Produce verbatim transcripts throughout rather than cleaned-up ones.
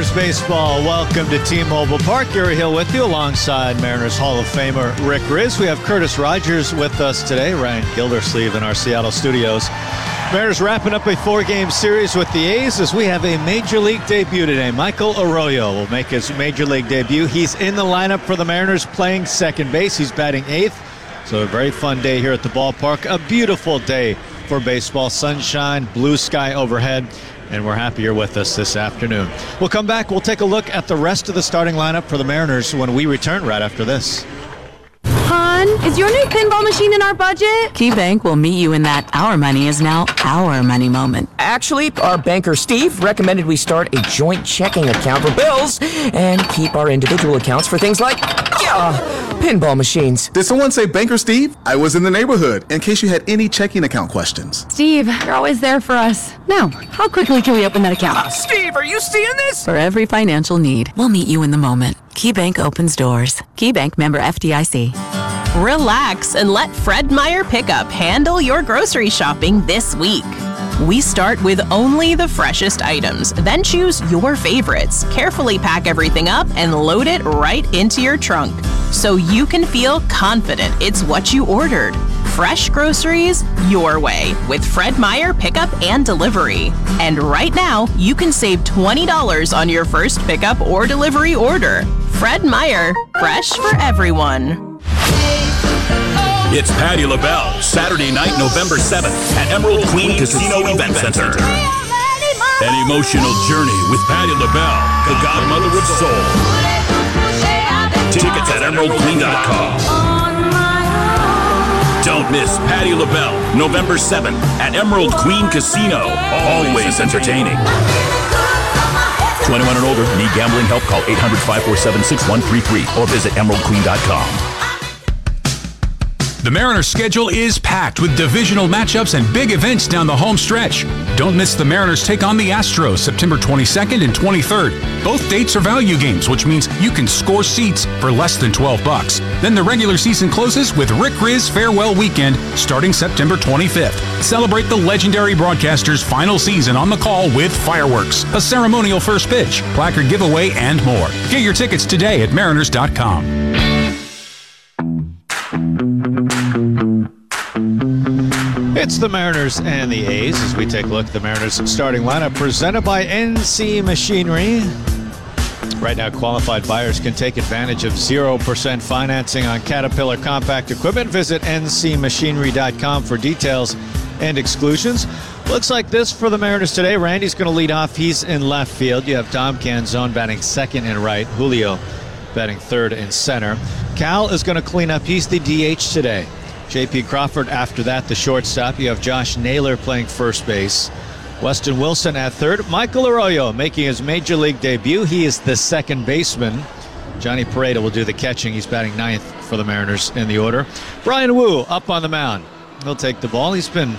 Mariners baseball. Welcome to T-Mobile Park. Gary Hill with you alongside Mariners Hall of Famer Rick Riz. We have Curtis Rogers with us today, Ryan Gildersleeve in our Seattle studios. Mariners wrapping up a four-game series with the A's as we have a Major League debut today. Michael Arroyo will make his Major League debut. He's in the lineup for the Mariners playing second base. He's batting eighth. So a very fun day here at the ballpark. A beautiful day for baseball. Sunshine, blue sky overhead. And we're happy you're with us this afternoon. We'll come back. We'll take a look at the rest of the starting lineup for the Mariners when we return right after this. Hon, is your new pinball machine in our budget? KeyBank will meet you in that our money is now our money moment. Actually, our banker Steve recommended we start a joint checking account for bills and keep our individual accounts for things like, yeah, pinball machines. Did someone say Banker Steve? I was in the neighborhood in case you had any checking account questions. Steve, you're always there for us. Now, how quickly can we open that account? Uh, Steve, are you seeing this? For every financial need, we'll meet you in the moment. KeyBank opens doors. KeyBank member F D I C. Relax and let Fred Meyer Pickup handle your grocery shopping this week. We start with only the freshest items, then choose your favorites. Carefully pack everything up and load it right into your trunk so you can feel confident it's what you ordered. Fresh groceries your way with Fred Meyer Pickup and Delivery. And right now, you can save twenty dollars on your first pickup or delivery order. Fred Meyer, fresh for everyone. It's Patti LaBelle, Saturday night, November seventh at Emerald Queen Casino Event Center. An emotional journey with Patti LaBelle, the godmother of soul. Tickets at emerald queen dot com. Don't miss Patti LaBelle, November seventh at Emerald Queen Casino. Always entertaining. twenty-one and older, need gambling help? Call eight hundred, five four seven, six one three three or visit emerald queen dot com. The Mariners' schedule is packed with divisional matchups and big events down the home stretch. Don't miss the Mariners take on the Astros September twenty-second and twenty-third. Both dates are value games, which means you can score seats for less than twelve bucks. Then the regular season closes with Rick Riz Farewell Weekend starting September twenty-fifth. Celebrate the legendary broadcaster's final season on the call with fireworks, a ceremonial first pitch, placard giveaway, and more. Get your tickets today at mariners dot com. It's the Mariners and the A's as we take a look at the Mariners starting lineup presented by N C Machinery. Right now, qualified buyers can take advantage of zero percent financing on Caterpillar compact equipment. Visit N C machinery dot com for details and exclusions. Looks like this for the Mariners today. Randy's going to lead off. He's in left field. You have Dom Canzone batting second and right. Julio batting third and center. Cal is going to clean up. He's the D H today. J P Crawford after that, the shortstop. You have Josh Naylor playing first base. Weston Wilson at third. Michael Arroyo making his Major League debut. He is the second baseman. Johnny Pareda will do the catching. He's batting ninth for the Mariners in the order. Brian Wu up on the mound. He'll take the ball. He's been,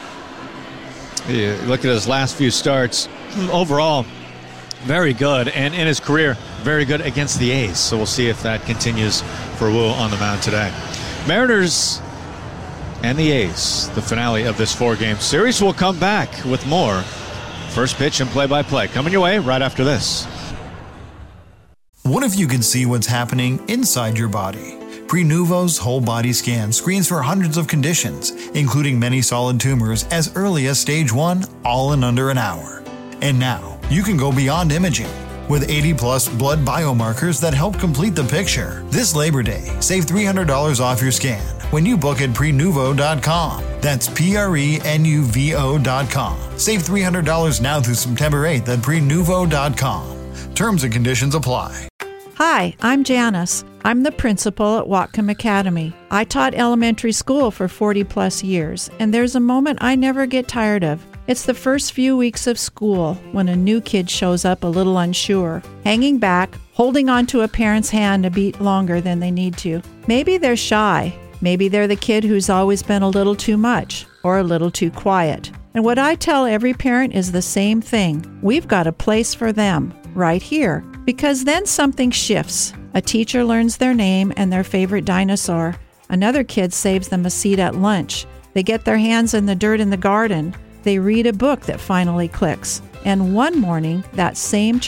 look at his last few starts. Overall, very good. And in his career, very good against the A's. So we'll see if that continues for Wu on the mound today. Mariners and the A's, the finale of this four-game series. Will come back with more first pitch and play-by-play coming your way right after this. What if you could see what's happening inside your body? Prenuvo's whole body scan screens for hundreds of conditions, including many solid tumors as early as stage one, all in under an hour. And now, you can go beyond imaging. With eighty plus blood biomarkers that help complete the picture. This Labor Day, save three hundred dollars off your scan when you book at prenuvo dot com. That's P R E N U V O dot com. Save three hundred dollars now through September eighth at prenuvo dot com. Terms and conditions apply. Hi, I'm Janice. I'm the principal at Whatcom Academy. I taught elementary school for forty plus years, and there's a moment I never get tired of. It's the first few weeks of school when a new kid shows up a little unsure, hanging back, holding onto a parent's hand a beat longer than they need to. Maybe they're shy. Maybe they're the kid who's always been a little too much or a little too quiet. And what I tell every parent is the same thing. We've got a place for them right here, because then something shifts. A teacher learns their name and their favorite dinosaur. Another kid saves them a seat at lunch. They get their hands in the dirt in the garden. They read a book that finally clicks. And one morning, that same